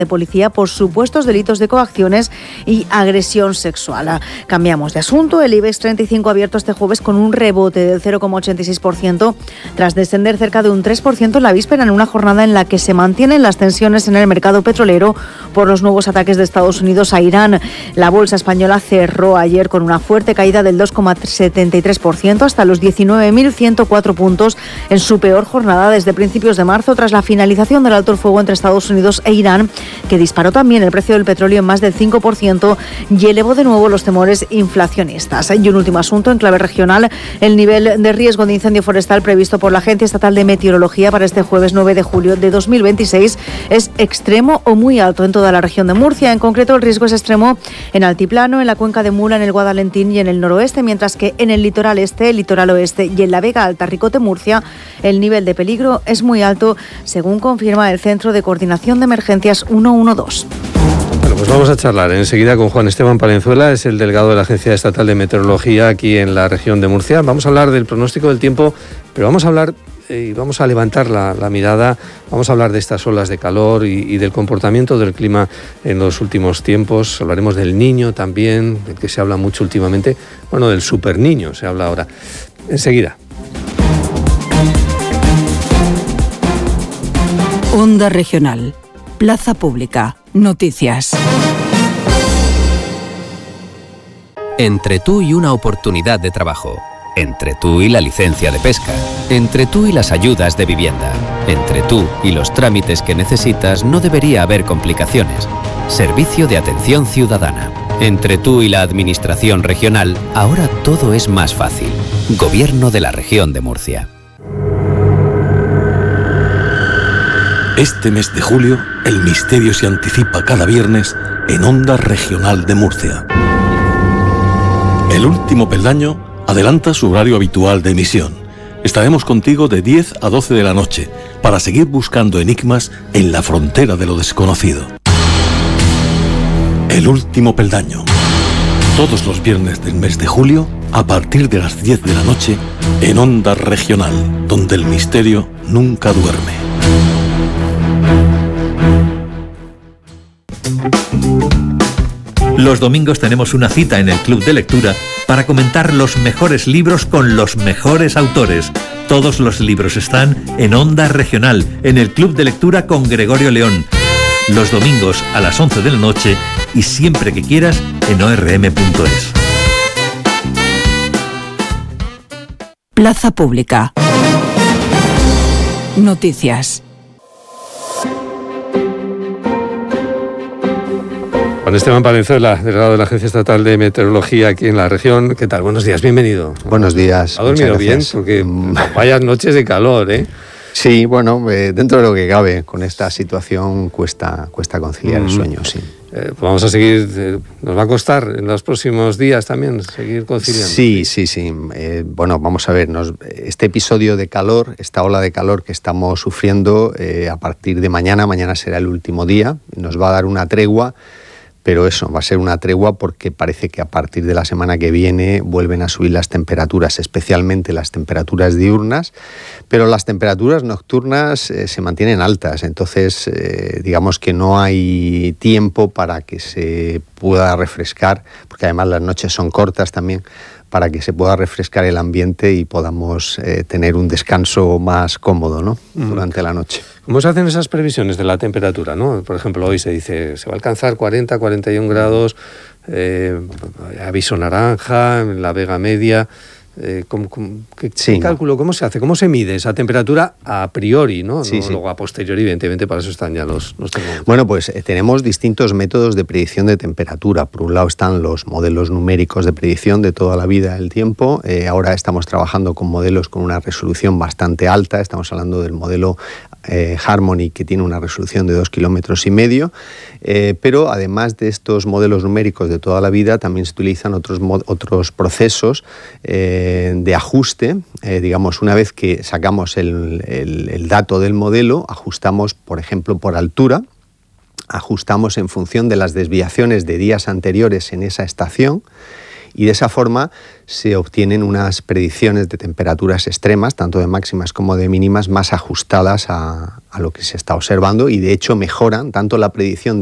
de policía por supuestos delitos de coacciones y agresión sexual. Cambiamos de asunto. El IBEX 35 ha abierto este jueves con un rebote del 0,86% tras descender cerca de un 3% en la víspera, en una jornada en la que se mantienen las tensiones en el mercado petrolero por los nuevos ataques de Estados Unidos a Irán. La bolsa española cerró ayer con una fuerte caída del 2,73% hasta los 19.104 puntos en su peor jornada desde principios de marzo, tras la finalización del alto el fuego entre Estados Unidos e Irán, que disparó también el precio del petróleo en más del 5% y elevó de nuevo los temores inflacionistas. Y un último asunto en clave regional: el nivel de riesgo de incendio forestal previsto por la Agencia Estatal de Meteorología para este jueves 9 de julio de 2026 es extremo o muy alto en toda la región de Murcia. En concreto, el riesgo es extremo en Altiplano, en la cuenca de Mula, en el Guadalentín y en el noroeste, mientras que en el litoral este, el litoral oeste y en la Vega Alta, Ricote, Murcia, el nivel de peligro es muy alto, según confirma el Centro de Coordinación de Emergencias 112. Bueno, pues vamos a charlar enseguida con Juan Esteban Palenzuela, es el delegado de la Agencia Estatal de Meteorología aquí en la región de Murcia. Vamos a hablar del pronóstico del tiempo, pero vamos a hablar y vamos a levantar la mirada, vamos a hablar de estas olas de calor y del comportamiento del clima en los últimos tiempos. Hablaremos del Niño también, del que se habla mucho últimamente, bueno, del superniño se habla ahora. Enseguida. Onda Regional, Plaza Pública, Noticias. Entre tú y una oportunidad de trabajo. Entre tú y la licencia de pesca. Entre tú y las ayudas de vivienda. Entre tú y los trámites que necesitas no debería haber complicaciones. Servicio de Atención Ciudadana. Entre tú y la Administración Regional, ahora todo es más fácil. Gobierno de la Región de Murcia. Este mes de julio, el misterio se anticipa cada viernes en Onda Regional de Murcia. El último peldaño adelanta su horario habitual de emisión. Estaremos contigo de 10 a 12 de la noche para seguir buscando enigmas en la frontera de lo desconocido. El último peldaño. Todos los viernes del mes de julio, a partir de las 10 de la noche, en Onda Regional, donde el misterio nunca duerme. Los domingos tenemos una cita en el Club de Lectura para comentar los mejores libros con los mejores autores. Todos los libros están en Onda Regional, en el Club de Lectura con Gregorio León. Los domingos a las 11 de la noche y siempre que quieras en orm.es. Plaza Pública. Noticias. Juan Esteban Palenzuela, delegado de la Agencia Estatal de Meteorología aquí en la región. ¿Qué tal? Buenos días, bienvenido. Buenos días. ¿Ha dormido bien? Porque vayas noches de calor, ¿eh? Sí, bueno, dentro de lo que cabe, con esta situación cuesta conciliar el sueño, sí. Pues vamos a seguir, nos va a costar en los próximos días también seguir conciliando. Sí. Bueno, vamos a ver, este episodio de calor, esta ola de calor que estamos sufriendo a partir de mañana será el último día, nos va a dar una tregua. Pero eso, va a ser una tregua porque parece que a partir de la semana que viene vuelven a subir las temperaturas, especialmente las temperaturas diurnas, pero las temperaturas nocturnas se mantienen altas, entonces digamos que no hay tiempo para que se pueda refrescar, porque además las noches son cortas también, para que se pueda refrescar el ambiente y podamos tener un descanso más cómodo, ¿no? Durante la noche. ¿Cómo se hacen esas previsiones de la temperatura, ¿no? Por ejemplo, hoy se dice se va a alcanzar 40, 41 grados, aviso naranja, en la Vega Media. ¿Qué cálculo? ¿Cómo se hace? ¿Cómo se mide esa temperatura a priori, ¿no? Luego a posteriori, evidentemente, para eso están ya los termómetros. Bueno, pues tenemos distintos métodos de predicción de temperatura. Por un lado están los modelos numéricos de predicción de toda la vida del tiempo. Ahora estamos trabajando con modelos con una resolución bastante alta. Estamos hablando del modelo Harmony, que tiene una resolución de 2,5 kilómetros. Pero además de estos modelos numéricos de toda la vida, también se utilizan otros procesos de ajuste. Digamos, una vez que sacamos el dato del modelo, ajustamos, por ejemplo, por altura, ajustamos en función de las desviaciones de días anteriores en esa estación y de esa forma se obtienen unas predicciones de temperaturas extremas, tanto de máximas como de mínimas, más ajustadas a lo que se está observando, y de hecho mejoran tanto la predicción